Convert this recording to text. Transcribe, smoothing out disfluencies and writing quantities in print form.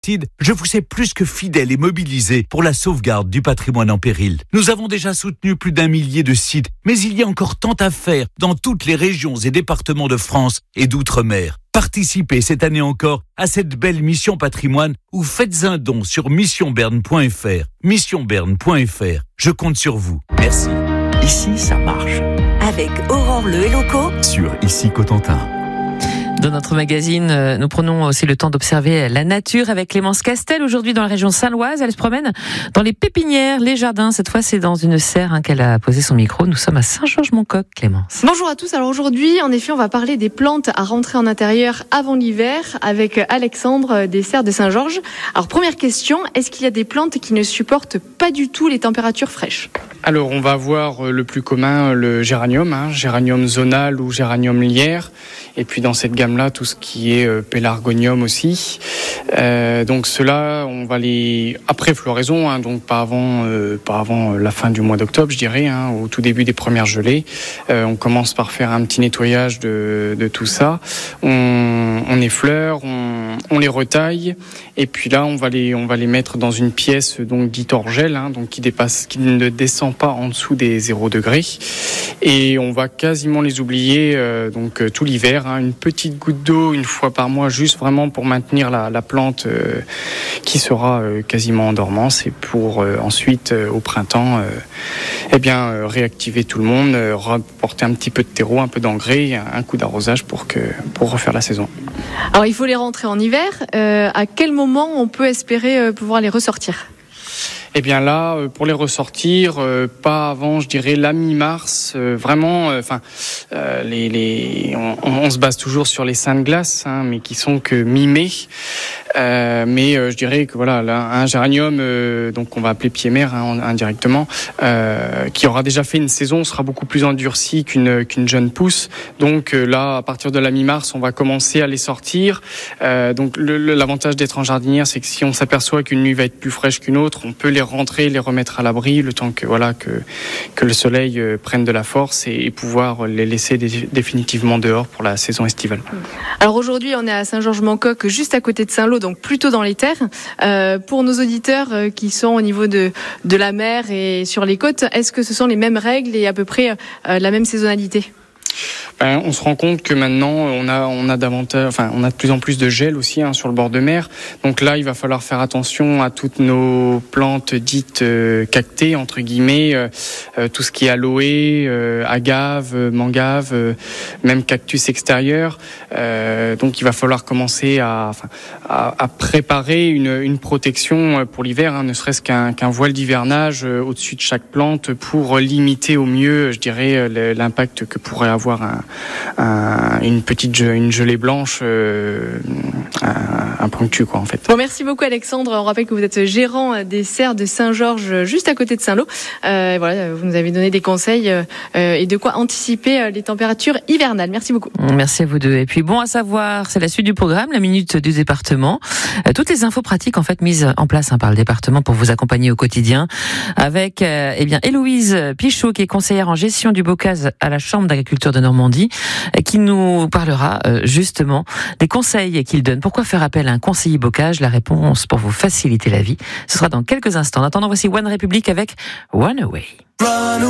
Je vous sais plus que fidèle et mobilisé pour la sauvegarde du patrimoine en péril. Nous avons déjà soutenu plus d'1 millier de sites, mais il y a encore tant à faire dans toutes les régions et départements de France et d'outre-mer. Participez cette année encore à cette belle mission patrimoine ou faites un don sur missionberne.fr. Missionberne.fr. Je compte sur vous. Merci. Ici, ça marche. Avec Aurore Le Helloco Sur Ici Cotentin. Dans notre magazine, nous prenons aussi le temps d'observer la nature avec Clémence Castel. Aujourd'hui, dans la région saint-loise, elle se promène dans les pépinières, les jardins. Cette fois, c'est dans une serre qu'elle a posé son micro. Nous sommes à Saint-Georges-Mont-Coq, Clémence. Bonjour à tous. Alors aujourd'hui, en effet, on va parler des plantes à rentrer en intérieur avant l'hiver avec Alexandre des serres de Saint-Georges. Alors première question, est-ce qu'il y a des plantes qui ne supportent pas du tout les températures fraîches ? Alors on va avoir le plus commun, le géranium, géranium zonal ou géranium lierre. Et puis dans cette gamme-là, tout ce qui est pélargonium aussi. Donc ceux-là, on va les après floraison, donc pas avant la fin du mois d'octobre, je dirais, au tout début des premières gelées. On commence par faire un petit nettoyage de tout ça. On effleure, on les retaille, et puis là on va les mettre dans une pièce donc dite hors gel, donc qui ne descend pas en dessous des 0 degrés, et on va quasiment les oublier donc tout l'hiver. Une petite goutte d'eau une fois par mois, juste vraiment pour maintenir la plante qui sera quasiment en dormance, et pour ensuite au printemps réactiver tout le monde, rapporter un petit peu de terreau, un peu d'engrais, un coup d'arrosage pour refaire la saison. Alors il faut les rentrer en hiver. À quel moment on peut espérer pouvoir les ressortir ? Eh bien là, pour les ressortir, pas avant, je dirais, la mi-mars. Vraiment, on se base toujours sur les seins de glace, mais qui sont que mi-mai. Mais je dirais que voilà, là, un géranium, donc on va appeler pied-mère indirectement, qui aura déjà fait une saison, sera beaucoup plus endurci qu'une jeune pousse. Donc là, à partir de la mi-mars, on va commencer à les sortir. Donc l'avantage d'être en jardinière, c'est que si on s'aperçoit qu'une nuit va être plus fraîche qu'une autre, on peut les rentrer, les remettre à l'abri, le temps que le soleil prenne de la force, et pouvoir les laisser définitivement dehors pour la saison estivale. Alors aujourd'hui, on est à Saint-Georges-Mont-Coq, juste à côté de Saint-Lô, donc plutôt dans les terres. Pour nos auditeurs qui sont au niveau de la mer et sur les côtes, est-ce que ce sont les mêmes règles et à peu près la même saisonnalité ? On se rend compte que maintenant on a de plus en plus de gel aussi sur le bord de mer. Donc là, il va falloir faire attention à toutes nos plantes dites cactées entre guillemets, tout ce qui est aloe, agave, mangave, même cactus extérieur. Donc il va falloir commencer à préparer une protection pour l'hiver, ne serait-ce qu'un voile d'hivernage au-dessus de chaque plante pour limiter au mieux, je dirais, l'impact que pourrait avoir une gelée blanche impromptue en fait. Bon, merci beaucoup Alexandre. On rappelle que vous êtes gérant des serres de Saint-Georges, juste à côté de Saint-Lô. Vous nous avez donné des conseils et de quoi anticiper les températures hivernales. Merci beaucoup. Merci à vous deux. Et puis bon à savoir, c'est la suite du programme, la minute du département. Toutes les infos pratiques en fait mises en place par le département pour vous accompagner au quotidien, avec Héloïse Pichot, qui est conseillère en gestion du bocage à la Chambre d'agriculture de Normandie, qui nous parlera justement des conseils qu'il donne. Pourquoi faire appel à un conseiller bocage? La réponse pour vous faciliter la vie, ce sera dans quelques instants. En attendant, voici One Republic avec One Away.